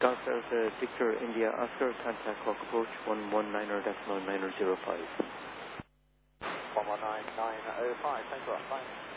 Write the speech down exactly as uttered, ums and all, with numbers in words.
Golf Delta Victor India Oscar, contact Hawk approach one one nine decimal nine zero five. one one nine nine zero five, thanks a lot, bye.